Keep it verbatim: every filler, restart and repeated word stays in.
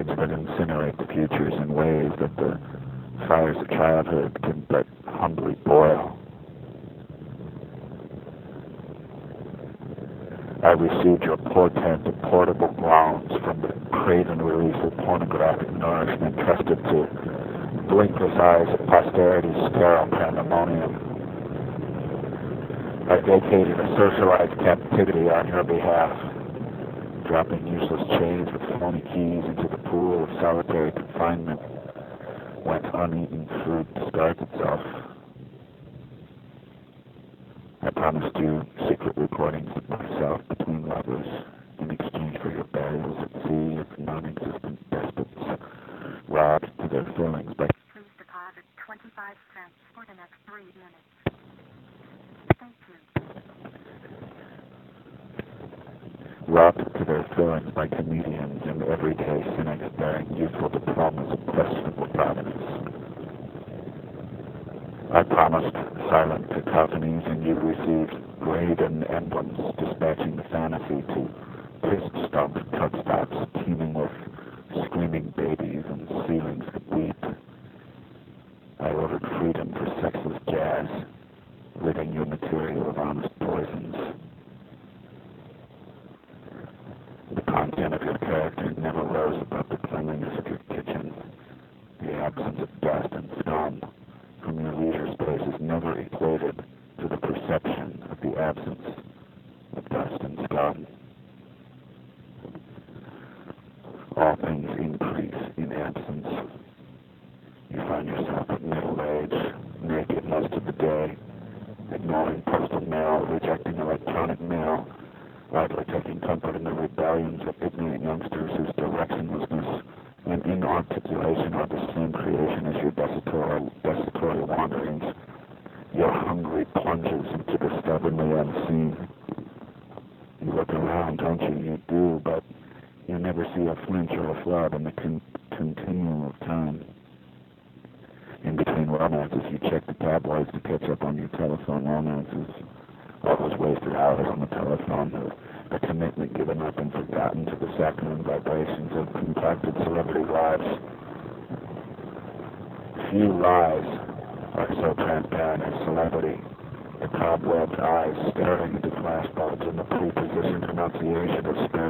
rockets that incinerate the futures in ways that the fires of childhood can but humbly boil. I received your portent of portable grounds from the craven release of pornographic nourishment trusted to blinkless eyes of posterity's sterile pandemonium. I vacated a socialized captivity on your behalf, dropping useless chains with phony keys into the pool of solitary confinement whence uneaten food discards itself. I promised you secret recordings of myself between lovers in exchange for your burials at sea of non-existent despots, robbed to their fillings by... Please deposit twenty-five cents for the next three minutes. Thank you. Robbed to their fillings by comedians and everyday cynics bearing youthful diplomas of questionable provenance. I promised silent cacophonies, and you received graven emblems, dispatching the fantasy to fist-stump truck stops teeming with screaming babies and ceilings that weep. I ordered freedom for sexless jazz, ridding your material of honest poisons. The content of your character never rose above the cleanliness of your kitchen. The absence of dust and scum from your leisure space is never equated to the perception of the absence of dust and scum. All things increase in absence. You find yourself at middle age, naked most of the day, ignoring postal mail, rejecting electronic mail, idly taking comfort in the rebellions of ignorant youngsters whose directionlessness and inarticulation are the same creation as your desultory, desultory wanderings, your hungry plunges into the stubbornly unseen. You look around, don't you? You do, but you never see a flinch or a flood in the con continuum of time. In between romances, you check the tabloids to catch up on your telephone romances. All those wasted hours on the telephone, the, the commitment given up and forgotten to the saccharine vibrations of concocted celebrity lives. Few lies are so transparent as celebrity. The cobwebbed eyes staring into flashbulbs and the prepositioned enunciation of spare